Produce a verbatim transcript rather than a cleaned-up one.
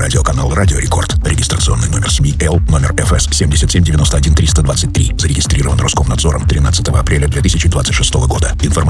телерадиоканал «Радио Рекорд». Регистрационный номер СМИ Л, номер эф эс семь семь девять один три два три. Зарегистрирован Роскомнадзором тринадцатого апреля две тысячи двадцать шестого года. Информационный